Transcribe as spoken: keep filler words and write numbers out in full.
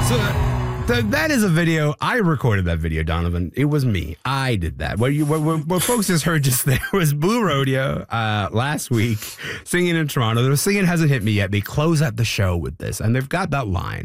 So th- that is a video. I recorded that video, Donovan. It was me. I did that. What you what, what, what folks just heard just there was Blue Rodeo uh, last week singing in Toronto. The singing hasn't hit me yet. They close out the show with this, and they've got that line.